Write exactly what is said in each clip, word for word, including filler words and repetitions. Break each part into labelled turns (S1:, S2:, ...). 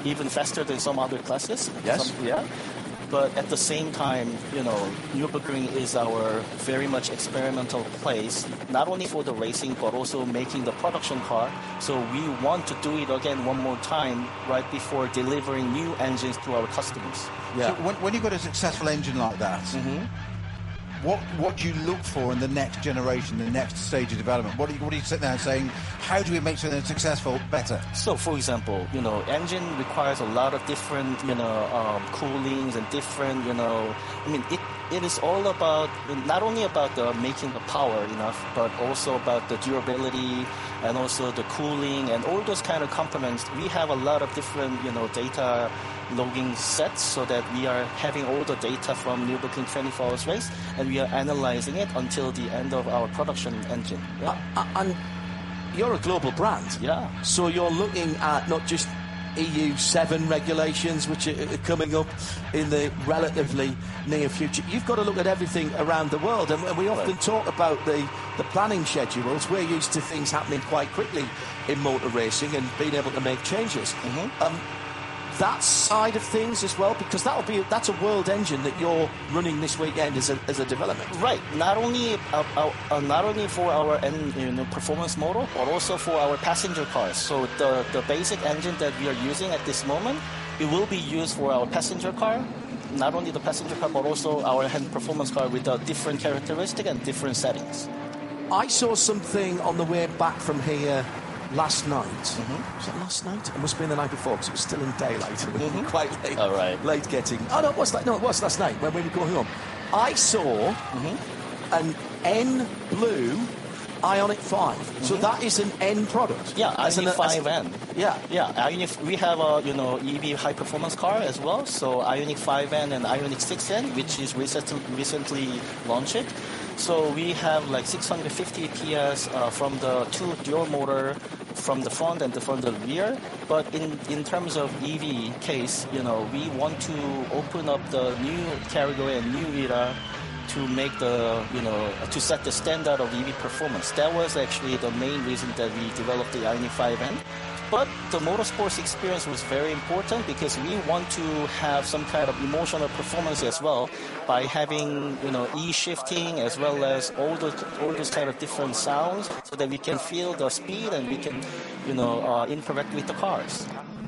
S1: even faster than some other classes.
S2: Yes.
S1: Some, yeah. But at the same time, you know, Nürburgring is our very much experimental place, not only for the racing, but also making the production car. So we want to do it again one more time right before delivering new engines to our customers.
S3: Yeah. So when, when you've got a successful engine like that,
S1: mm-hmm.
S3: what what do you look for in the next generation, the next stage of development? What do you, what do you sit there saying, how do we make sure that it's successful better?
S1: So, for example, you know, engine requires a lot of different, you know, um, coolings and different, you know, I mean, it, it is all about, not only about the making the power enough, but also about the durability and also the cooling and all those kind of components. We have a lot of different, you know, data logging sets so that we are having all the data from Nürburgring twenty-four hours race and we are analyzing it until the end of our production engine. Yeah.
S2: Uh, and you're a global brand.
S1: Yeah.
S2: So you're looking at not just E U seven regulations, which are coming up in the relatively near future. You've got to look at everything around the world. And we often
S1: right.
S2: talk about the, the planning schedules. We're used to things happening quite quickly in motor racing and being able to make changes.
S1: Mm-hmm.
S2: Um, that side of things as well, because that'll be that's a world engine that you're running this weekend as a, as a development.
S1: Right. Not only uh, uh, uh, not only for our en- you know, performance motor, but also for our passenger cars. So the the basic engine that we are using at this moment, it will be used for our passenger car. Not only the passenger car, but also our hand performance car with a different characteristic and different settings.
S2: I saw something on the way back from here last night.
S1: Mm-hmm.
S2: Was it last night? It must have been the night before because it was still in daylight.
S1: Mm-hmm.
S2: Quite late.
S1: All right.
S2: Late getting. Oh no, it was that. No, it was last night when we were going home. I saw
S1: mm-hmm.
S2: an N Blue Ioniq five. Mm-hmm. So that is an N product.
S1: Yeah, Ioniq five N.
S2: Yeah,
S1: yeah. Ioniq. We have a you know E V high performance car as well. So Ioniq five N and Ioniq six N, which is recently recently launched. So we have like six hundred fifty P S uh, from the two dual motor from the front and the from the rear. But in, in terms of E V case, you know, we want to open up the new category and new era to make the, you know, to set the standard of E V performance. That was actually the main reason that we developed the Ioniq five N. But the motorsports experience was very important because we want to have some kind of emotional performance as well by having, you know, E-shifting as well as all those, all those kind of different sounds so that we can feel the speed and we can, you know, uh, interact with the cars.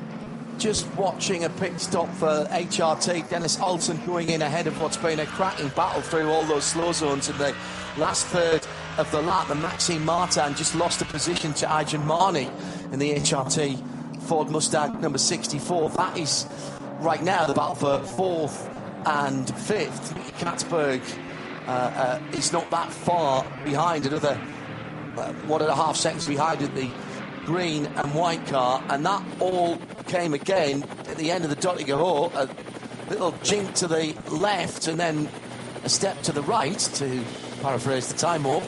S2: Just watching a pit stop for H R T, Dennis Alton going in ahead of what's been a cracking battle through all those slow zones in the last third of the lap, and Maxime Martin just lost a position to Ajahn Mani in the H R T Ford Mustang number sixty-four. That is right now the battle for fourth and fifth. Katzberg uh, uh, is not that far behind, another uh, one and a half seconds behind at the green and white car, and that all came again at the end of the Dottinger a little jink to the left and then a step to the right, to paraphrase the time warp,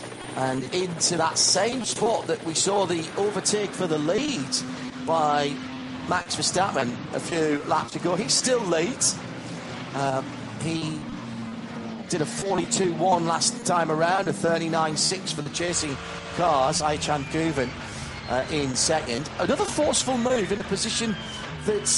S2: and into that same spot that we saw the overtake for the lead by Max Verstappen a few laps ago. He's still late. Um, he did a forty-two one last time around, a thirty-nine six for the chasing cars. Aychan Guven Uh, in second. Another forceful move in a position that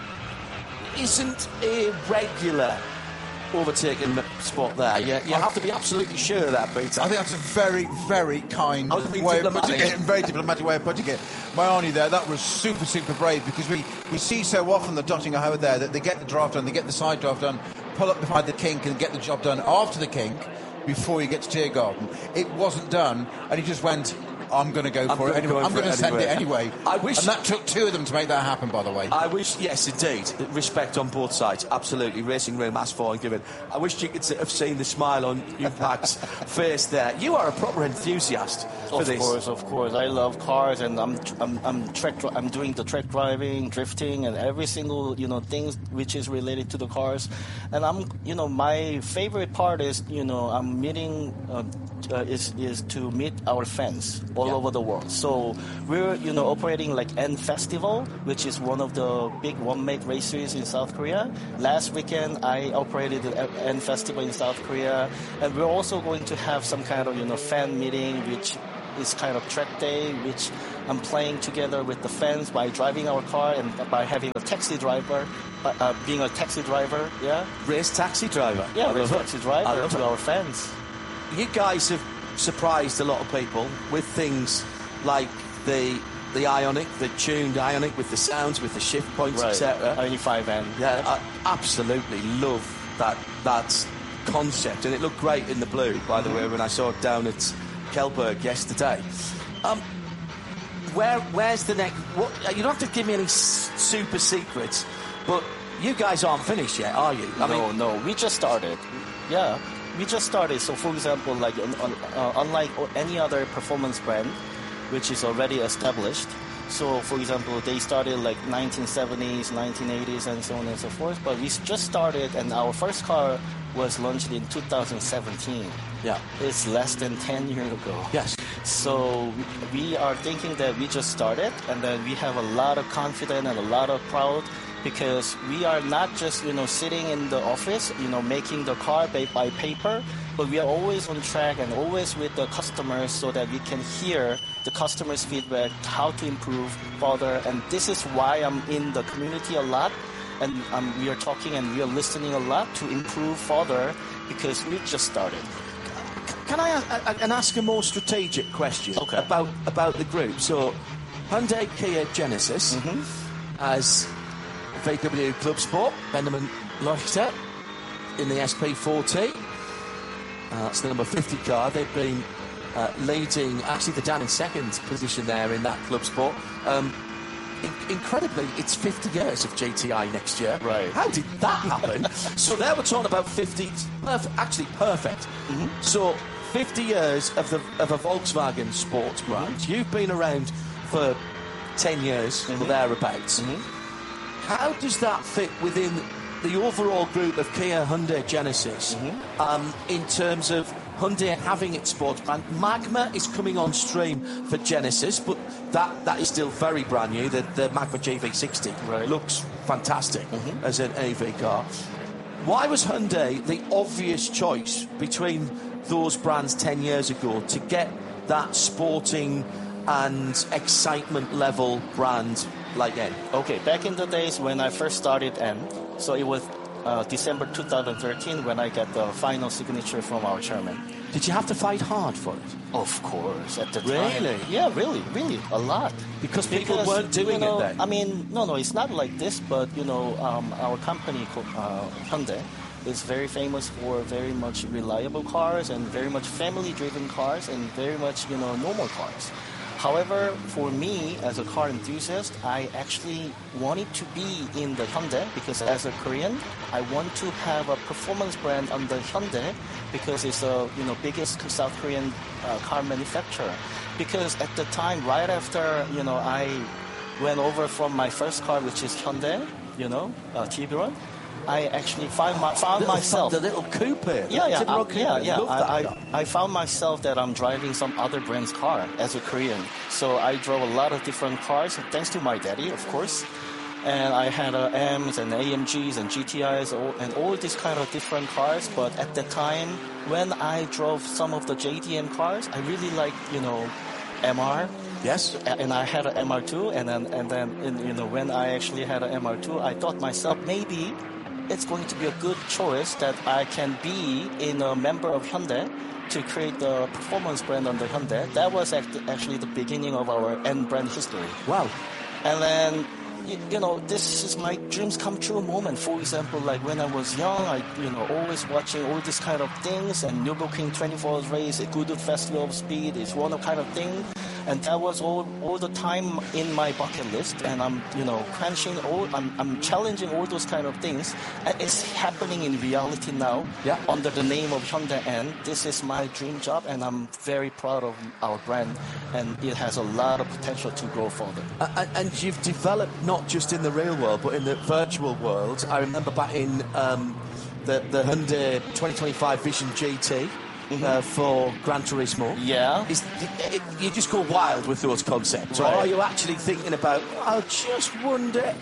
S2: isn't a regular overtaking spot there. You, you have to be absolutely sure of that, Peter.
S3: I think that's a very, very kind way of putting it, very diplomatic way of putting it. Mayani there, that was super, super brave, because we, we see so often the Dottinger Howard there that they get the draft done, they get the side draft done, pull up behind the kink and get the job done after the kink before you get to Tiergarten. It wasn't done, and he just went, I'm going to go
S2: I'm
S3: for it anyway. I'm going to send it anyway.
S2: I wish,
S3: and that took two of them to make that happen, by the way.
S2: I wish, yes, indeed. Respect on both sides, absolutely. Racing Room asked for and given. I wish you could have seen the smile on Impact's face there. You are a proper enthusiast for
S1: of
S2: this.
S1: Of course, of course. I love cars, and I'm I'm I'm track I'm doing the track driving, drifting, and every single you know things which is related to the cars. And I'm you know my favorite part is you know I'm meeting uh, uh, is is to meet our fans all yeah. over the world. So we're you know operating like N Festival, which is one of the big one-make races in South Korea. Last weekend I operated the N Festival in South Korea, and we're also going to have some kind of you know fan meeting, which is kind of track day, which I'm playing together with the fans by driving our car and by having a taxi driver, uh, being a taxi driver, yeah.
S2: Race taxi driver.
S1: Yeah,
S2: I
S1: race
S2: love
S1: taxi
S2: it.
S1: driver
S2: I love
S1: to
S2: it.
S1: our fans.
S2: You guys have surprised a lot of people with things like the the Ionic, the tuned Ionic with the sounds, with the shift points,
S1: Right.
S2: et cetera.
S1: Ionic five N.
S2: Yeah, I absolutely love that that concept, and it looked great in the blue, by the way, when I saw it down at Kelberg yesterday. Um, where where's the next? What, you don't have to give me any s- super secrets, but you guys aren't finished yet, are you? I
S1: no,
S2: mean,
S1: no, we just started. Yeah, we just started. So, for example, like un- un- uh, unlike any other performance brand, which is already established. So, for example, they started like nineteen seventies, nineteen eighties, and so on and so forth. But we just started, and our first car was launched in two thousand seventeen.
S2: yeah,
S1: It's less than ten years ago.
S2: yes.
S1: So we, we are thinking that we just started, and then we have a lot of confidence and a lot of proud, because we are not just, you know, sitting in the office, you know, making the car by, by paper, but we are always on track and always with the customers so that we can hear the customers' feedback, how to improve further. And this is why I'm in the community a lot, and um, we are talking and we are listening a lot to improve further, because we just started.
S2: Can I uh, and ask a more strategic question
S1: Okay.
S2: about about the group? So, Hyundai, Kia, Genesis as V W Club Sport, Benjamin Leuchter in the S P forty. Uh, that's the number fifty car. They've been uh, leading. Actually, they're down in second position there in that Club Sport. Um, in- incredibly, it's fifty years of G T I next year.
S1: Right.
S2: How did that happen? So there we're talking about fifty. Perf- actually, perfect. So fifty years of the of a Volkswagen sports brand. You've been around for ten years or thereabouts. How does that fit within the overall group of Kia, Hyundai, Genesis, um, in terms of Hyundai having its sports brand? Magma is coming on stream for Genesis, but that, that is still very brand new. The, the Magma G V sixty
S1: Right.
S2: looks fantastic as an E V car. Why was Hyundai the obvious choice between those brands ten years ago to get that sporting and excitement level brand like N?
S1: Okay, back in the days when I first started N, so it was uh, December two thousand thirteen when I got the final signature from our chairman.
S2: Did you have to fight hard for it?
S1: Of course, at the time.
S2: Really?
S1: Yeah, really, really, a lot.
S2: Because people
S1: Because,
S2: weren't doing
S1: you know,
S2: it then?
S1: I mean, no, no, it's not like this, but, you know, um, our company, co- uh, Hyundai, is very famous for very much reliable cars and very much family-driven cars and very much, you know, normal cars. However, for me, as a car enthusiast, I actually wanted to be in the Hyundai because as a Korean, I want to have a performance brand under Hyundai because it's the you know biggest South Korean uh, car manufacturer. Because at the time, right after you know I went over from my first car, which is Hyundai, you know, uh, Tiburon, I actually found, my, found
S2: Little
S1: myself.
S2: The little coupe here.
S1: Yeah, yeah,
S2: Tiburon
S1: uh,
S2: coupe.
S1: yeah, yeah.
S2: Love that
S1: I,
S2: car.
S1: I, I found myself that I'm driving some other brand's car as a Korean. So I drove a lot of different cars, thanks to my daddy, of course. And I had uh, M's and A M Gs and G T Is all, and all these kind of different cars. But at the time, when I drove some of the J D M cars, I really liked, you know, M R.
S2: Yes.
S1: And I had an M R two, and then and then in, you know when I actually had an M R two, I thought myself maybe it's going to be a good choice that I can be in a member of Hyundai to create the performance brand under Hyundai. That was act- actually the beginning of our N brand history.
S2: Wow.
S1: And then, you, you know, this is my dreams come true moment. For example, like when I was young, I, you know, always watching all these kind of things, and Nürburgring twenty-four hours race, a good Festival of Speed is one of kind of thing. And that was all, all the time in my bucket list, and I'm, you know, crunching all, I'm, I'm challenging all those kind of things. And it's happening in reality now,
S2: Yeah.
S1: under the name of Hyundai N. This is my dream job, and I'm very proud of our brand, and it has a lot of potential to grow further.
S2: Uh, and you've developed not just in the real world, but in the virtual world. I remember back in um, the, the Hyundai twenty twenty-five Vision G T. Uh, for Gran Turismo.
S1: Yeah.
S2: Is, it, it, you just go wild with those concepts,
S1: Right.
S2: or are you actually thinking about, I just wonder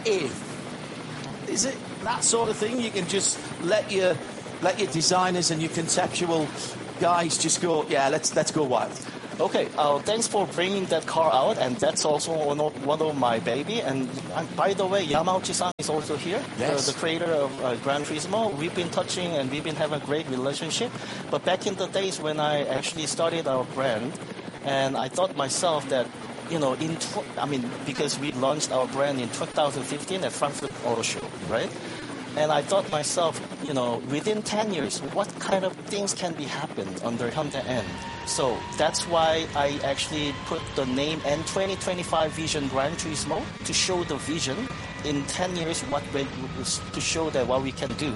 S2: if, is it that sort of thing? You can just let your let your designers and your conceptual guys just go, yeah, let's let's go wild.
S1: Okay, uh, thanks for bringing that car out, and that's also one of, one of my baby. And uh, by the way, Yamauchi-san is also here,
S2: yes.
S1: the, the creator of uh, Gran Turismo. We've been touching and we've been having a great relationship. But back in the days when I actually started our brand, and I thought myself that, you know, in tw- I mean, because we launched our brand in two thousand fifteen at Frankfurt Auto Show, right? And I thought myself, you know, within ten years, what kind of things can be happen under Hyundai N? So that's why I actually put the name N twenty twenty-five Vision Gran Turismo to show the vision in ten years, what we, to show that what we can do.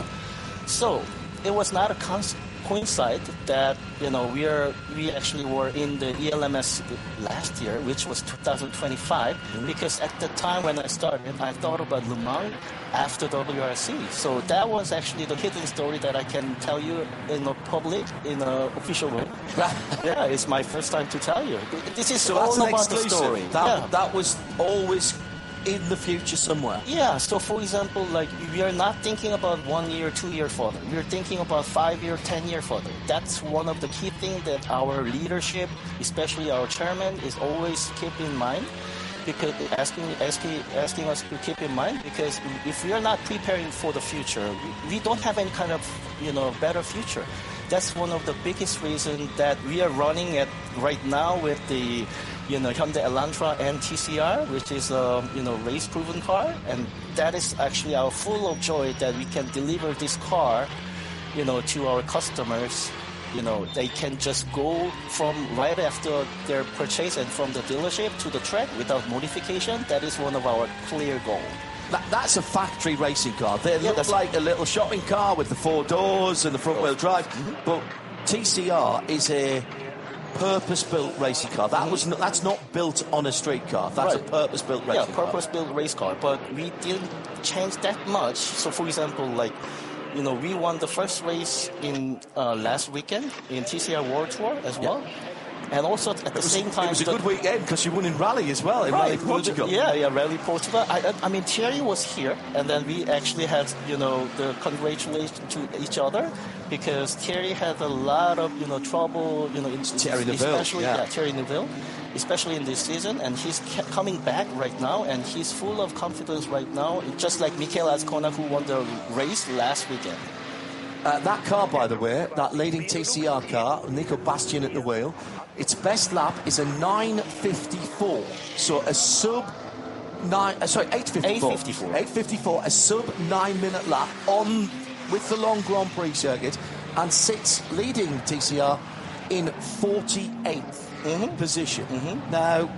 S1: So it was not a cons- coincide that, you know, we are we actually were in the E L M S last year, which was two thousand twenty-five, mm-hmm. because at the time when I started, I thought about Le Mans after W R C. So that was actually the hidden story that I can tell you in a public, in an official way. Yeah, it's my first time to tell you. This is
S2: so
S1: all
S2: that's an
S1: about
S2: exclusive.
S1: the story.
S2: That,
S1: yeah.
S2: that was always in the future somewhere.
S1: Yeah, so for example, like we are not thinking about one year, two year further. We're thinking about five year, ten year further. That's one of the key things that our leadership, especially our chairman, is always keep in mind. Because asking, asking, asking us to keep in mind, because if we are not preparing for the future, we don't have any kind of, you know, better future. That's one of the biggest reasons that we are running at right now with the, you know, Hyundai Elantra and T C R, which is a, you know, race-proven car, and that is actually our full of joy that we can deliver this car, you know, to our customers. You know, they can just go from right after their purchase and from the dealership to the track without modification. That is one of our clear goals.
S2: That, that's a factory racing car. They
S1: yeah,
S2: look like a little shopping car with the four doors and the front-wheel drive. Mm-hmm. But T C R is a purpose-built racing car. That mm-hmm. was not, that's not built on a street car. That's right. a purpose-built racing
S1: yeah,
S2: car.
S1: Yeah, purpose-built race car. But we didn't change that much. So, for example, like, you know, we won the first race in uh, last weekend in T C R World Tour as well. Yeah. And also at the
S2: was,
S1: same time...
S2: It was a good weekend because you won in Rally as well, in
S1: right,
S2: Rally Portugal.
S1: Yeah, yeah, Rally Portugal. I, I mean, Thierry was here, and then we actually had, you know, the congratulations to each other, because Thierry had a lot of, you know, trouble, you know, in,
S2: Thierry Neuville,
S1: especially,
S2: yeah.
S1: yeah, Thierry Neuville, especially in this season, and he's coming back right now, and he's full of confidence right now, just like Michael Azcona, who won the race last weekend.
S2: Uh, that car, by the way, that leading T C R car, Nico Bastian at the wheel, its best lap is a nine fifty-four. So a sub nine, uh, sorry, eight fifty-four.
S1: eight fifty-four.
S2: eight fifty-four, a sub nine minute lap on with the long Grand Prix circuit, and sits leading T C R in forty-eighth mm-hmm. position. Mm-hmm. Now,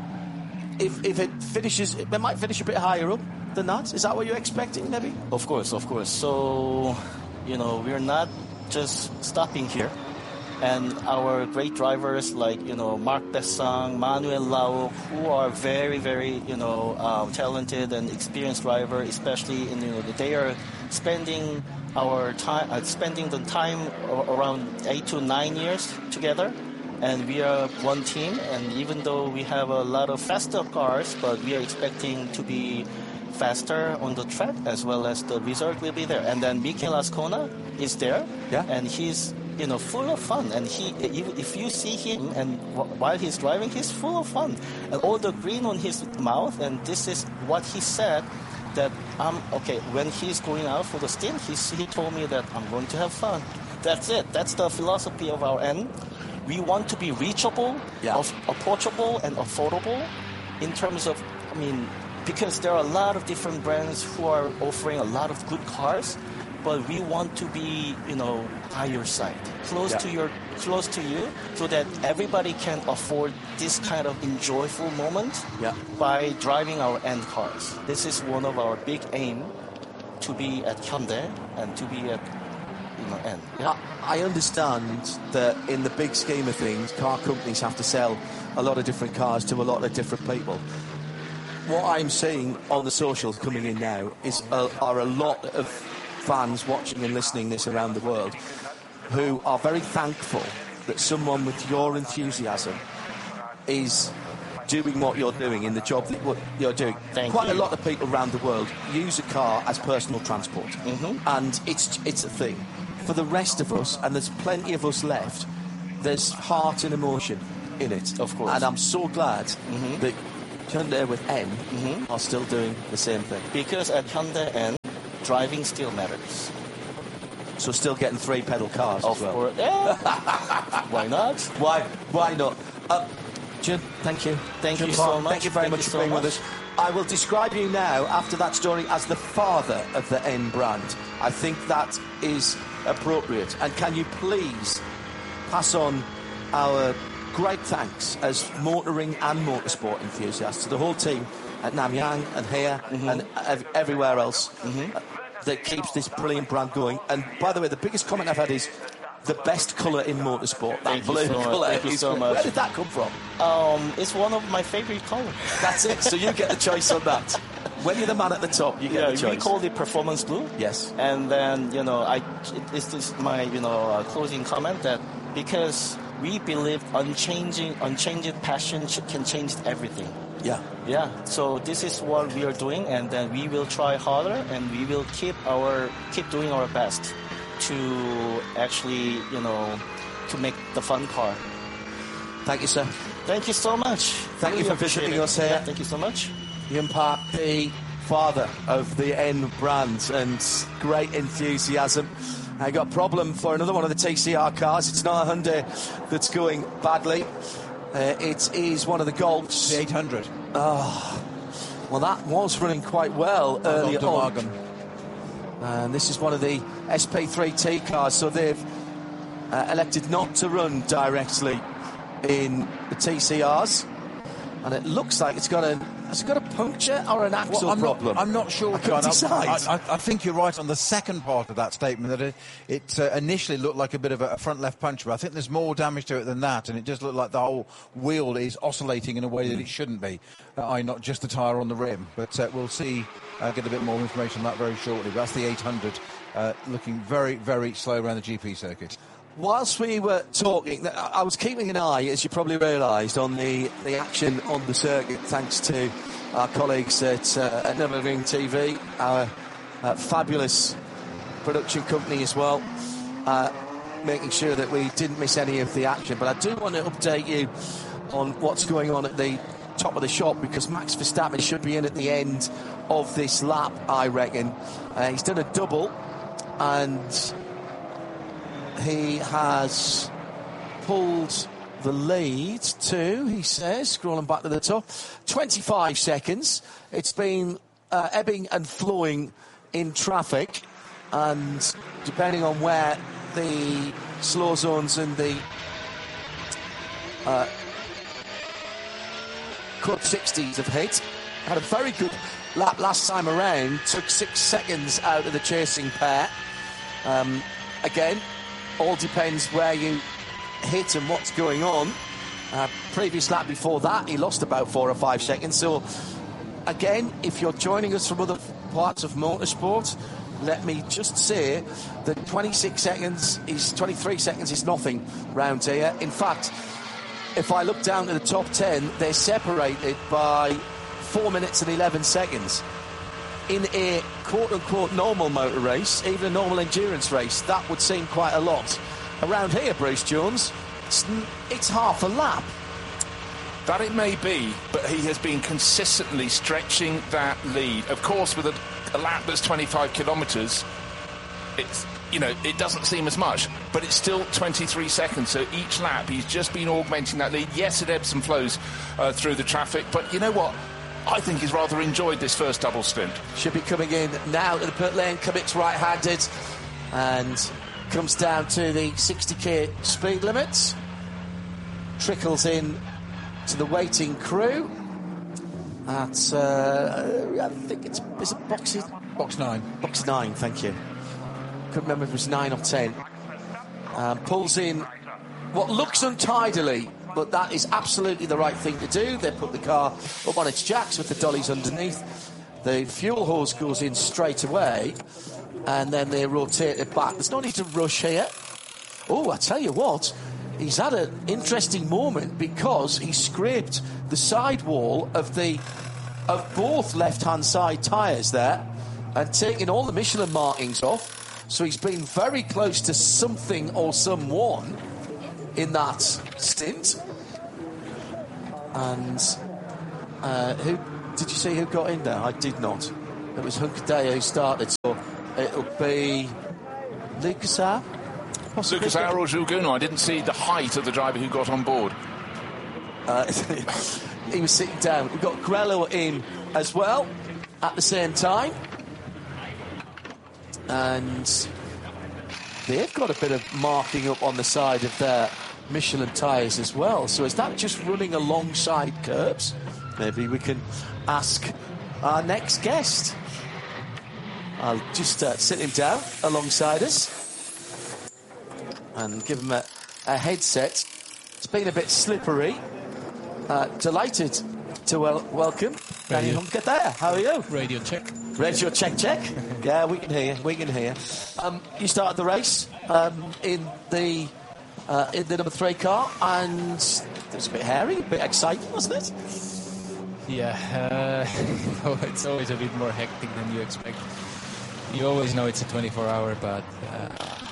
S2: if if it finishes, it might finish a bit higher up than that. Is that what you're expecting, maybe?
S1: Of course, of course. So, you know, we're not just stopping here. And our great drivers like, you know, Marc Bessang, Manuel Lau, who are very, very, you know, um, talented and experienced driver, especially in, you know, they are spending our time, uh, spending the time around eight to nine years together. And we are one team. And even though we have a lot of faster cars, but we are expecting to be faster on the track, as well as the result will be there. And then Michael Azcona is there,
S2: yeah.
S1: and he's, you know, full of fun. And he, if you see him, and while he's driving, he's full of fun, and all the green on his mouth. And this is what he said, that um okay, when he's going out for the stint, he he told me that I'm going to have fun. That's it. That's the philosophy of our end. We want to be reachable,
S2: yeah.
S1: approachable, and affordable in terms of, I mean, because there are a lot of different brands who are offering a lot of good cars, but we want to be, you know, by your side, close
S2: yeah.
S1: to your, close to you, so that everybody can afford this kind of enjoyable moment
S2: yeah.
S1: by driving our end cars. This is one of our big aim, to be at Hyundai and to be at, you know, end. Yeah.
S2: I, I understand that in the big scheme of things, car companies have to sell a lot of different cars to a lot of different people. What I'm seeing on the socials coming in now is a, are a lot of fans watching and listening this around the world who are very thankful that someone with your enthusiasm is doing what you're doing in the job that what you're doing.
S1: Thank
S2: Quite
S1: you.
S2: a lot of people around the world use a car as personal transport,
S1: mm-hmm.
S2: and it's it's a thing. For the rest of us, and there's plenty of us left, there's heart and emotion in it.
S1: Of course.
S2: And I'm so glad
S1: mm-hmm.
S2: that Hyundai with N
S1: mm-hmm.
S2: are still doing the same thing.
S1: Because at Hyundai N, driving still matters.
S2: So still getting three-pedal cars
S1: of
S2: as well.
S1: Course. Yeah. Why not?
S2: Why? Why not? Uh, Jim, thank you.
S1: Thank
S2: Jim
S1: you
S2: Park,
S1: so much.
S2: Thank you very
S1: thank
S2: much
S1: you
S2: for
S1: so
S2: being
S1: much.
S2: with us. I will describe you now, after that story, as the father of the N brand. I think that is appropriate. And can you please pass on our great thanks as motoring and motorsport enthusiasts to the whole team at Nanyang and here mm-hmm. and ev- everywhere else mm-hmm. uh, that keeps this brilliant brand going. And by the way, the biggest comment I've had is the best colour in motorsport. That
S1: Thank
S2: blue
S1: so
S2: colour.
S1: Thank you so much.
S2: Where did that come from?
S1: Um, it's one of my favorite colours.
S2: That's it. So you get the choice on that. When you're the man at the top, you get
S1: yeah,
S2: the choice.
S1: We call it performance blue.
S2: Yes.
S1: And then, you know, I it, it's just my, you know, uh, closing comment that because we believe unchanging, unchanging passion can change everything.
S2: Yeah.
S1: Yeah. So this is what we are doing, and then we will try harder, and we will keep our keep doing our best to actually, you know, to make the fun car.
S2: Thank you, sir.
S1: Thank you so much.
S2: Thank really you for visiting it. us here.
S1: Yeah, thank you so much.
S2: Hyun Park, the father of the N brand, and great enthusiasm. I got a problem for another one of the T C R cars. It's not a Hyundai that's going badly. Uh, it is one of the Golfs.
S3: The eight hundred.
S2: Oh, well, that was running quite well earlier on. And this is one of the S P three T cars, so they've uh, elected not to run directly in the T C Rs. And it looks like it's got a has it got a puncture or an axle
S3: well, I'm
S2: problem?
S3: Not, I'm not sure,
S2: I can't decide.
S3: I, I, I think you're right on the second part of that statement, that it, it uh, initially looked like a bit of a, a front left punch, but I think there's more damage to it than that, and it just looked like the whole wheel is oscillating in a way that it shouldn't be. Uh, I not just the tyre on the rim, but uh, we'll see, uh, get a bit more information on that very shortly. But that's the eight hundred, uh, looking very, very slow around the G P circuit.
S2: Whilst we were talking, I was keeping an eye, as you probably realised, on the, the action on the circuit, thanks to our colleagues at, uh, at Nürburgring T V, our uh, fabulous production company as well, uh, making sure that we didn't miss any of the action. But I do want to update you on what's going on at the top of the shop, because Max Verstappen should be in at the end of this lap, I reckon. Uh, he's done a double, and he has pulled the lead to, he says, scrolling back to the top, twenty-five seconds. It's been uh, ebbing and flowing in traffic, and depending on where the slow zones and the uh, Club sixties have hit, had a very good lap last time around, took six seconds out of the chasing pair. Um, again, all depends where you hit and what's going on. Uh, previous lap before that, he lost about four or five seconds. So, again, if you're joining us from other parts of motorsport, let me just say that twenty-six seconds is twenty-three seconds is nothing round here. In fact, if I look down to the top ten, they're separated by four minutes and eleven seconds. In a quote-unquote normal motor race, even a normal endurance race, that would seem quite a lot. Around here, Bruce Jones, it's, it's half a lap.
S4: That it may be, but he has been consistently stretching that lead. Of course, with a, a lap that's twenty-five kilometres, it's, you know, it doesn't seem as much, but it's still twenty-three seconds. So each lap, he's just been augmenting that lead. Yes, it ebbs and flows uh, through the traffic, but you know what? I think he's rather enjoyed this first double stint.
S2: Should be coming in now to the pit lane, commits right-handed, and comes down to the sixty k speed limits. Trickles in to the waiting crew. At, uh, I think it's, is it box,
S3: box nine.
S2: Box nine, thank you. Couldn't remember if it was nine or ten. Um, pulls in what looks untidily, but that is absolutely the right thing to do. They put the car up on its jacks with the dollies underneath. The fuel hose goes in straight away, and then they rotate it back. There's no need to rush here. Oh, I tell you what, he's had an interesting moment, because he scraped the sidewall of the of both left-hand side tyres there, and taken all the Michelin markings off. So he's been very close to something or someone in that stint. And uh, who did you see who got in there? I did not. It was Hunkadeo who started, so it'll be Lucas Hour?
S4: Lucas Hour or Juguno? I didn't see the height of the driver who got on board.
S2: Uh, he was sitting down. We've got Grello in as well at the same time. And they've got a bit of marking up on the side of their Michelin tyres as well. So is that just running alongside curbs? Maybe we can ask our next guest. I'll just uh, sit him down alongside us and give him a, a headset. It's been a bit slippery. Uh, delighted to wel- welcome Danny Hunkadeo. How are you?
S5: Radio check.
S2: Radio check, check. Yeah, we can hear you. We can hear. Um, you started the race um, in the uh, in the number three car, and it was a bit hairy, a bit exciting, wasn't it?
S5: Yeah, uh, it's always a bit more hectic than you expect. You always know it's a twenty-four hour, but uh,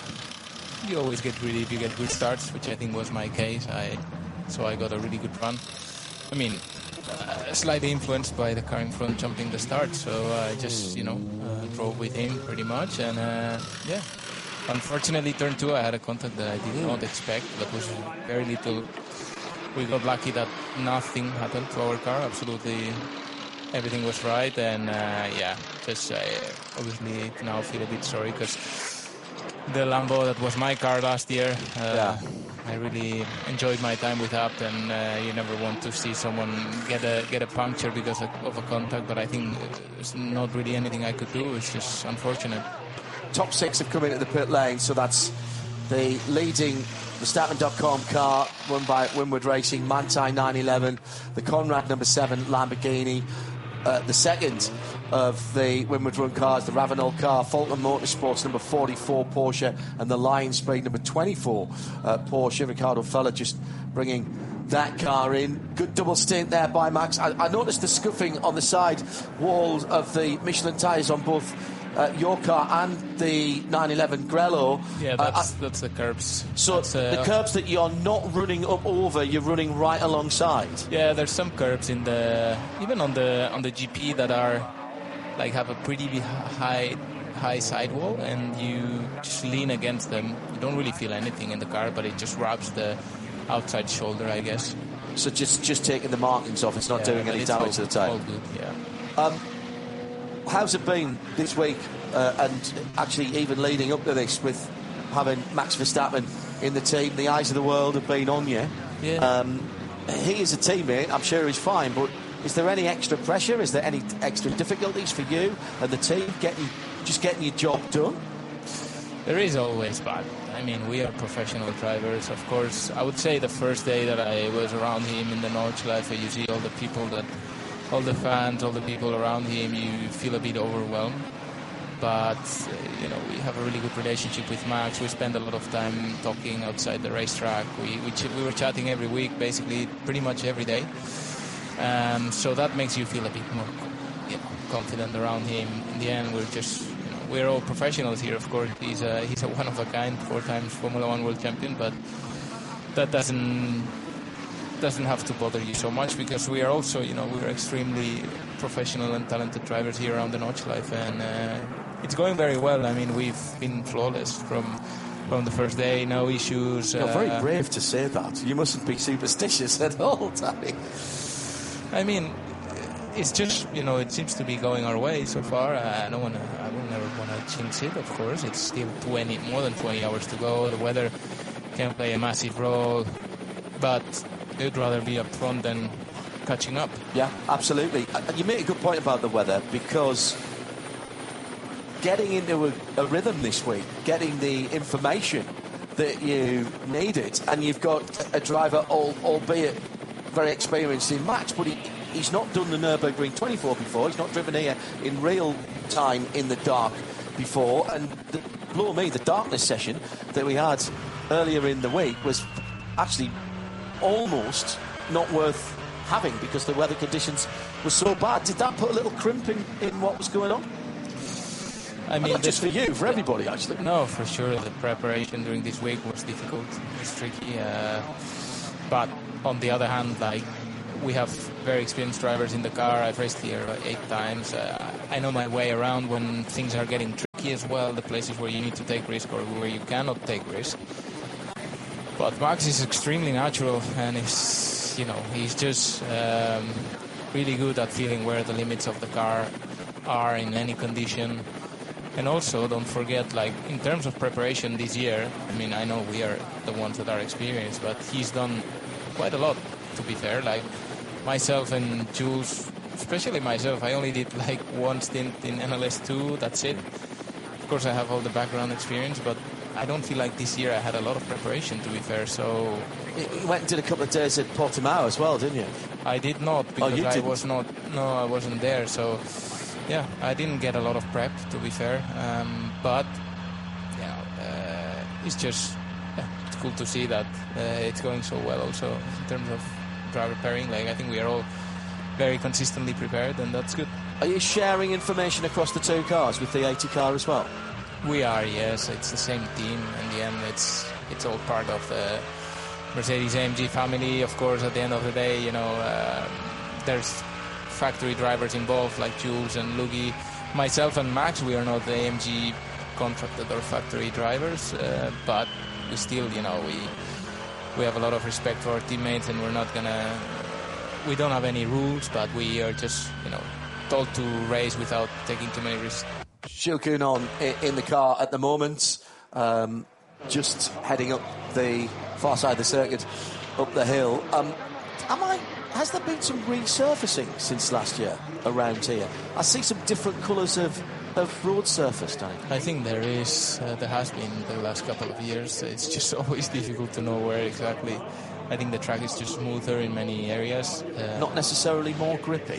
S5: you always get relief. You get good starts, which I think was my case. I so I got a really good run. I mean, uh, slightly influenced by the car in front jumping the start, so I just you know uh, drove with him pretty much, and uh, yeah. Unfortunately, turn two, I had a contact that I did not expect. That was very little. We got lucky that nothing happened to our car. Absolutely, everything was right, and uh, yeah, just I obviously now feel a bit sorry because the Lambo that was my car last year, uh, yeah. I really enjoyed my time with Abt, and uh, you never want to see someone get a get a puncture because of, of a contact. But I think there's not really anything I could do. It's just unfortunate.
S2: Top six have come into the pit lane, so that's the leading Verstappen dot com car run by Winward Racing, Manthey nine eleven, the Conrad number seven Lamborghini, uh, the second of the Winward Run cars, the Ravenel car, Falcon Motorsports number forty-four Porsche, and the Lion Speed number twenty-four uh, Porsche. Ricardo Feller just bringing that car in. Good double stint there by Max. I, I noticed the scuffing on the side walls of the Michelin tyres on both Uh, your car and the nine eleven Grello.
S5: Yeah, that's,
S2: uh,
S5: that's the curbs.
S2: So
S5: that's, uh,
S2: the curbs that you're not running up over, you're running right alongside.
S5: Yeah, there's some curbs in the even on the on the G P that are like have a pretty high high sidewall, and you just lean against them. You don't really feel anything in the car, but it just rubs the outside shoulder, I guess.
S2: So just just taking the markings off, it's not
S5: yeah,
S2: doing any
S5: it's
S2: damage
S5: all,
S2: to the tyre.
S5: All good, yeah.
S2: Um, how's it been this week, uh, and actually even leading up to this, with having Max Verstappen in the team? The eyes of the world have been on you.
S5: Yeah.
S2: Um, he is a teammate. I'm sure he's fine, but is there any extra pressure? Is there any extra difficulties for you and the team getting just getting your job done?
S5: There is always, but I mean, we are professional drivers. Of course, I would say the first day that I was around him in the Nordschleife, you see all the people that. all the fans, all the people around him, you feel a bit overwhelmed. But, uh, you know, we have a really good relationship with Max. We spend a lot of time talking outside the racetrack. We we, ch- we were chatting every week, basically pretty much every day. Um, so that makes you feel a bit more, you know, confident around him. In the end, we're just, you know, we're all professionals here, of course. He's a, he's a one-of-a-kind, four times Formula One world champion, but that doesn't... doesn't have to bother you so much, because we are also, you know, we're extremely professional and talented drivers here around the Nordschleife, and uh, it's going very well. I mean, we've been flawless from from the first day, no issues.
S2: You're
S5: uh,
S2: very brave to say that. You mustn't be superstitious at all, Danny.
S5: I mean, it's just, you know, it seems to be going our way so far. I don't want to, I will never want to jinx it, of course. It's still twenty, more than twenty hours to go. The weather can play a massive role, but they'd rather be up front than catching up.
S2: Yeah, absolutely. You make a good point about the weather, because getting into a, a rhythm this week, getting the information that you needed, and you've got a driver, all, albeit very experienced in Max, but he, he's not done the Nürburgring twenty-four before. He's not driven here in real time in the dark before, and the, blow me, the darkness session that we had earlier in the week was actually almost not worth having, because the weather conditions were so bad. Did that put a little crimp in, in what was going on?
S5: I mean,
S2: not just for you, for everybody, actually.
S5: No, for sure. The preparation during this week was difficult. It's tricky. Uh, but on the other hand, like, we have very experienced drivers in the car. I've raced here eight times. Uh, I know my way around when things are getting tricky as well, the places where you need to take risk or where you cannot take risk. But Max is extremely natural, and he's, you know, he's just um, really good at feeling where the limits of the car are in any condition. And also, don't forget, like, in terms of preparation this year, I mean, I know we are the ones that are experienced, but he's done quite a lot, to be fair. Like, myself and Jules, especially myself, I only did, like, one stint in N L S two, that's it. Of course, I have all the background experience, but I don't feel like this year I had a lot of preparation, to be fair, so...
S2: You went and did a couple of days at Portimao as well, didn't you?
S5: I did not, because
S2: oh, you
S5: I
S2: didn't?
S5: was not... No, I wasn't there, so... Yeah, I didn't get a lot of prep, to be fair, um, but you know, uh, it's just yeah, it's cool to see that uh, it's going so well. Also in terms of driver pairing, like I think we are all very consistently prepared, and that's good.
S2: Are you sharing information across the two cars with the eighty car as well?
S5: We are, yes. It's the same team. In the end, it's it's all part of the Mercedes A M G family. Of course, at the end of the day, you know, um, there's factory drivers involved like Jules and Luigi. Myself and Max, we are not the A M G contracted or factory drivers, uh, but we still, you know, we we have a lot of respect for our teammates, and we're not gonna, we don't have any rules, but we are just, you know, told to race without taking too many risks.
S2: Jules Gounon in the car at the moment, um, just heading up the far side of the circuit, up the hill. Um, am I? Has there been some resurfacing since last year around here? I see some different colours of, of road surface, Danny.
S5: I think there is. Uh, there has been the last couple of years. It's just always difficult to know where exactly. I think the track is just smoother in many areas. Uh,
S2: Not necessarily more grippy.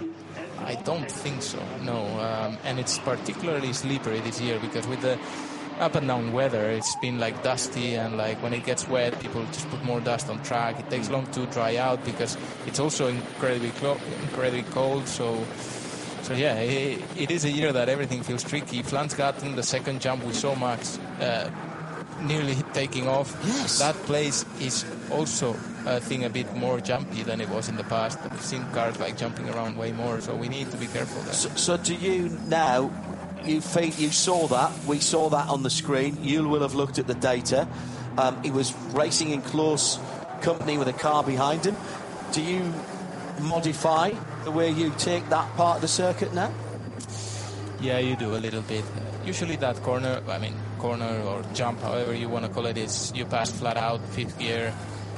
S5: I don't think so, no. Um, and it's particularly slippery this year because with the up and down weather, it's been like dusty, and like when it gets wet, people just put more dust on track. It takes long to dry out because it's also incredibly clo- incredibly cold. So, so yeah, it, it is a year that everything feels tricky. Flansgatten, the second jump, we saw Max uh, nearly taking off.
S2: Yes.
S5: That place is also a thing a bit more jumpy than it was in the past. We've seen cars like jumping around way more, so we need to be careful there.
S2: So, so do you now? You think you saw that? We saw that on the screen. You will have looked at the data. Um, he was racing in close company with a car behind him. Do you modify the way you take that part of the circuit now?
S5: Yeah, you do a little bit. Uh, usually that corner, I mean, corner or jump, however you want to call it, is you pass flat out, fifth gear,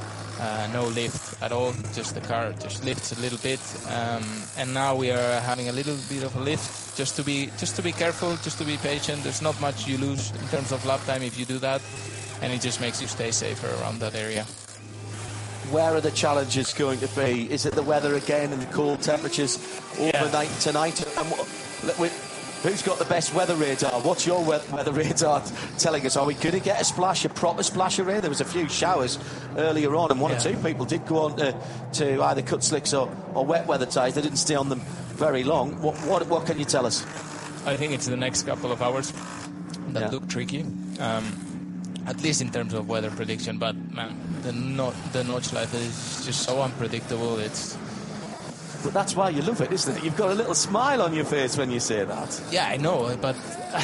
S5: uh, no lift at all, just the car just lifts a little bit. Um, and now we are having a little bit of a lift, just to be just to be careful, just to be patient. There's not much you lose in terms of lap time if you do that, and it just makes you stay safer around that area.
S2: Where are the challenges going to be? Is it the weather again and the cold temperatures overnight yeah. tonight? And what, we, who's got the best weather radar? What's your weather radar telling us? Are we going to get a splash, a proper splash of rain? There was a few showers earlier on, and one yeah. or two people did go on to, to either cut slicks or, or wet weather tyres. They didn't stay on them very long. What, what, what can you tell us?
S5: I think it's the next couple of hours that yeah. look tricky. Um, At least in terms of weather prediction, but man, the no- the notch life is just so unpredictable. It's.
S2: But that's why you love it, isn't it? You've got a little smile on your face when you say that.
S5: Yeah, I know, but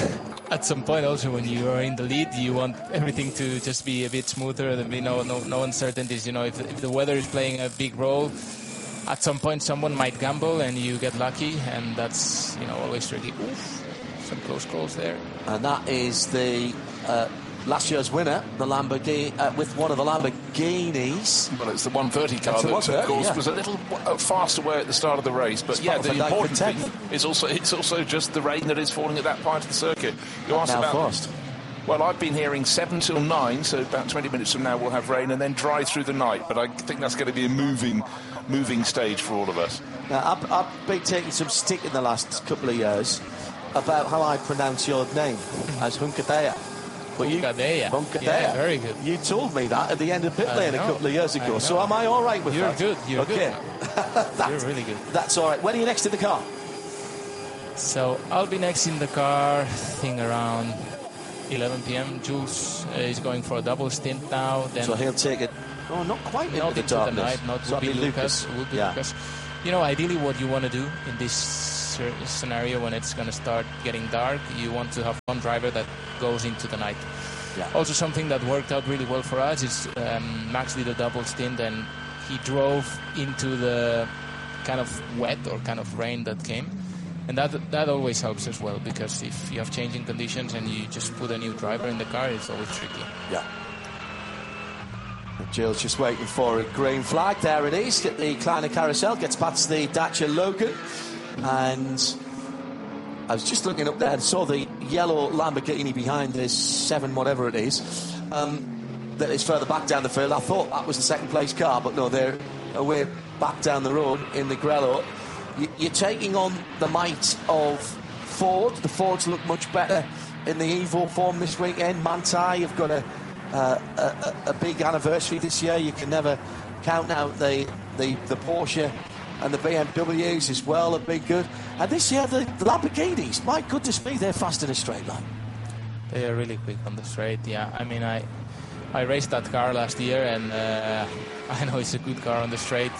S5: at some point also when you are in the lead, you want everything to just be a bit smoother. There be no no no uncertainties. You know, if if the weather is playing a big role, at some point someone might gamble and you get lucky, and that's you know always tricky. Oof, some close calls there.
S2: And that is the. Uh, Last year's winner, the Lamborghini, uh, with one of the Lamborghinis.
S4: Well, it's the one thirty car
S2: That's
S4: that,
S2: one thirty,
S4: of course,
S2: yeah.
S4: was a little uh, fast away at the start of the race. But yeah, the important thing is also it's also just the rain that is falling at that part of the circuit. You asked about
S2: fast.
S4: Well, I've been hearing seven till nine, so about twenty minutes from now we'll have rain, and then dry through the night. But I think that's going to be a moving, moving stage for all of us.
S2: Now, I've, I've been taking some stick in the last couple of years about how I pronounce your name as Hunkadea.
S5: But you,
S2: Hunkadea.
S5: Yeah, very good.
S2: You told me that at the end of pit lane a couple of years ago. So am I all right with
S5: You're
S2: that?
S5: Good. You're
S2: okay.
S5: good. You're really good.
S2: That's all right. When are you next in the car?
S5: So I'll be next in the car, I think around eleven p.m. Jules uh, is going for a double stint now. Then
S2: so he'll take it Oh, not quite into
S5: not
S2: the
S5: into
S2: darkness.
S5: the night. Not
S2: So
S5: would be
S2: that'd be
S5: Lucas.
S2: Lucas.
S5: Would be
S2: Yeah.
S5: Lucas. You know, ideally, what you want to do in this cer- scenario when it's going to start getting dark, you want to have one driver that goes into the night.
S2: Yeah.
S5: Also, something that worked out really well for us is um, Max did a double stint and he drove into the kind of wet or kind of rain that came. And that that always helps as well, because if you have changing conditions and you just put a new driver in the car, it's always tricky.
S2: Yeah. Jill's just waiting for a green flag. There it is. Get the Kleiner carousel, gets past the Dacia Logan. And I was just looking up there and saw the yellow Lamborghini behind this seven, whatever it is, um, that is further back down the field. I thought that was the second place car, but no, they're away back down the road in the Grello. You're taking on the might of Ford. The Fords look much better in the Evo form this weekend. Manthey have got a, uh, a, a big anniversary this year. You can never count out the, the, the Porsche and the B M Ws as well have been good. And this year, the, the Lamborghinis, my goodness me, they're fast in a straight line.
S5: They are really quick on the straight, yeah. I mean, I I raced that car last year, and uh, I know it's a good car on the straight.